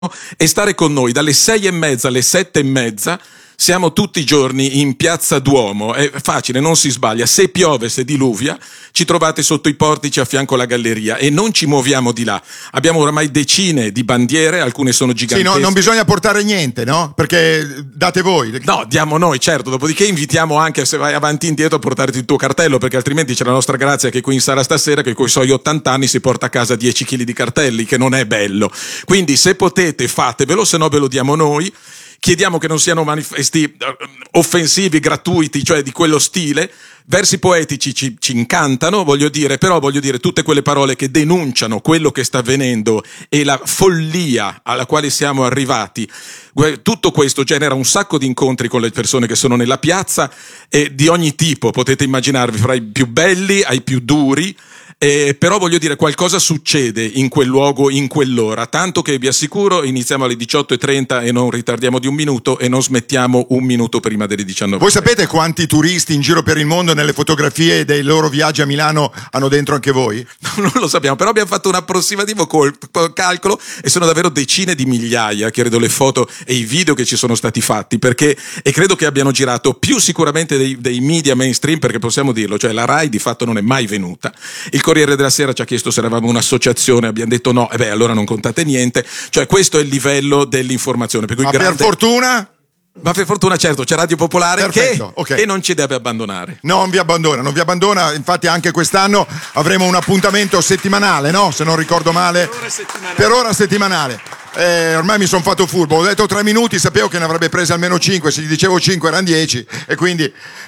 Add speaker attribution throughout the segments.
Speaker 1: e stare con noi dalle 6:30 alle 7:30. Siamo tutti i giorni in Piazza Duomo, è facile, non si sbaglia. Se piove, se diluvia, ci trovate sotto i portici a fianco alla galleria e non ci muoviamo di là. Abbiamo oramai decine di bandiere, alcune sono gigantesche.
Speaker 2: Sì, no, non bisogna portare niente, no? Perché date voi.
Speaker 1: No, diamo noi, certo. Dopodiché invitiamo anche, se vai avanti e indietro, a portarti il tuo cartello, perché altrimenti c'è la nostra Grazia che qui in sala stasera, che coi suoi 80 anni si porta a casa 10 kg di cartelli, che non è bello. Quindi se potete fatevelo, se no ve lo diamo noi. Chiediamo che non siano manifesti offensivi, gratuiti, cioè di quello stile. Versi poetici ci incantano, però voglio dire tutte quelle parole che denunciano quello che sta avvenendo e la follia alla quale siamo arrivati. Tutto questo genera un sacco di incontri con le persone che sono nella piazza, di ogni tipo, potete immaginarvi, fra i più belli ai più duri. Però voglio dire, qualcosa succede in quel luogo, in quell'ora, tanto che vi assicuro iniziamo alle 18:30 e non ritardiamo di un minuto e non smettiamo un minuto prima delle 19.
Speaker 2: Voi sapete quanti turisti in giro per il mondo nelle fotografie dei loro viaggi a Milano hanno dentro anche voi?
Speaker 1: Non lo sappiamo, però abbiamo fatto un approssimativo calcolo e sono davvero decine di migliaia, credo, le foto e i video che ci sono stati fatti, perché e credo che abbiano girato più sicuramente dei media mainstream, perché possiamo dirlo, cioè la Rai di fatto non è mai venuta. Il Corriere della Sera ci ha chiesto se eravamo un'associazione, abbiamo detto no, allora non contate niente. Cioè questo è il livello dell'informazione. Per fortuna certo c'è Radio Popolare.
Speaker 2: Perfetto,
Speaker 1: che non ci deve abbandonare.
Speaker 2: Non vi abbandona, infatti anche quest'anno avremo un appuntamento settimanale, no? Se non ricordo male. Per ora settimanale. Ormai mi sono fatto furbo, ho detto 3 minuti, sapevo che ne avrebbe prese almeno 5, se gli dicevo 5 erano 10 e quindi...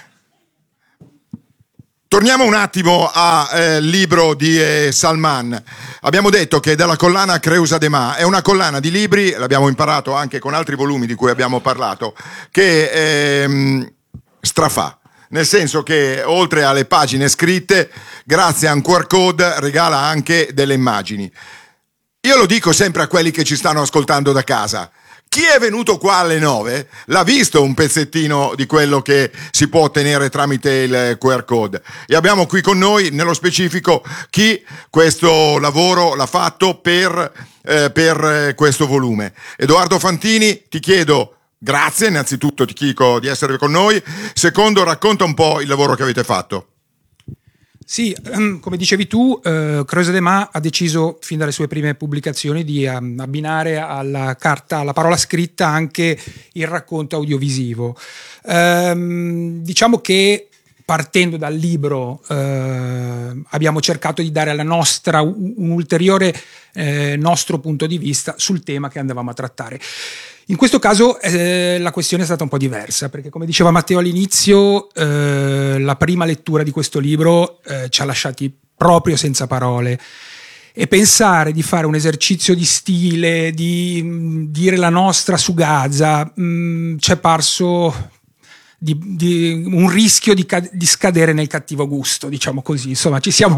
Speaker 2: Torniamo un attimo al libro di Salman. Abbiamo detto che dalla collana Creusa de Ma è una collana di libri, l'abbiamo imparato anche con altri volumi di cui abbiamo parlato, che strafà. Nel senso che oltre alle pagine scritte, grazie a un QR code regala anche delle immagini. Io lo dico sempre a quelli che ci stanno ascoltando da casa. Chi è venuto qua alle 9 l'ha visto un pezzettino di quello che si può ottenere tramite il QR code. E abbiamo qui con noi, nello specifico, chi questo lavoro l'ha fatto per questo volume. Edoardo Fantini, ti chiedo grazie, innanzitutto ti dico di essere con noi. Secondo, racconta un po' il lavoro che avete fatto.
Speaker 3: Sì, come dicevi tu, Creusa de Ma ha deciso fin dalle sue prime pubblicazioni di abbinare alla carta, alla parola scritta, anche il racconto audiovisivo. Diciamo che partendo dal libro abbiamo cercato di dare alla nostra un ulteriore nostro punto di vista sul tema che andavamo a trattare. In questo caso la questione è stata un po' diversa, perché come diceva Matteo all'inizio, la prima lettura di questo libro ci ha lasciati proprio senza parole, e pensare di fare un esercizio di stile, di dire la nostra su Gaza, ci è parso di un rischio di scadere nel cattivo gusto, diciamo così. Insomma,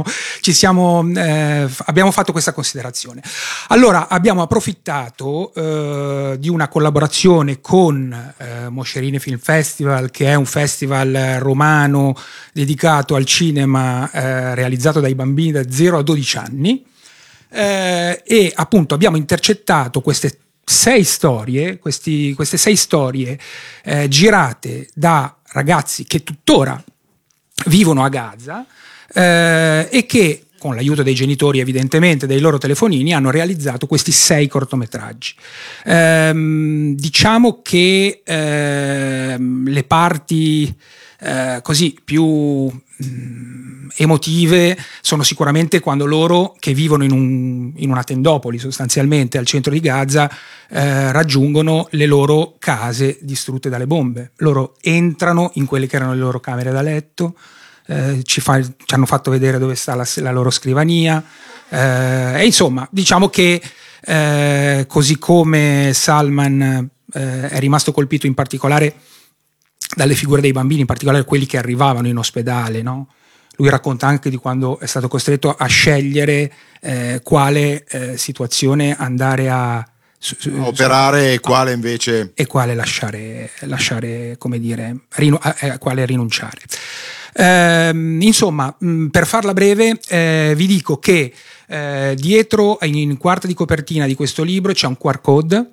Speaker 3: abbiamo fatto questa considerazione. Allora abbiamo approfittato di una collaborazione con Moscerini Film Festival, che è un festival romano dedicato al cinema, realizzato dai bambini da 0 a 12 anni, e appunto abbiamo intercettato queste 6 storie, queste 6 storie girate da ragazzi che tuttora vivono a Gaza, e che con l'aiuto dei genitori, evidentemente, dei loro telefonini, hanno realizzato questi 6 cortometraggi. Diciamo che le parti così più emotive sono sicuramente quando loro, che vivono in una tendopoli sostanzialmente al centro di Gaza, raggiungono le loro case distrutte dalle bombe. Loro entrano in quelle che erano le loro camere da letto, ci hanno fatto vedere dove sta la loro scrivania, e insomma diciamo che così come Salman è rimasto colpito in particolare dalle figure dei bambini, in particolare quelli che arrivavano in ospedale, no? Lui racconta anche di quando è stato costretto a scegliere quale situazione andare a
Speaker 2: operare e quale invece
Speaker 3: e quale lasciare come dire, quale rinunciare. Insomma, per farla breve, vi dico che Dietro, in quarta di copertina di questo libro, c'è un QR code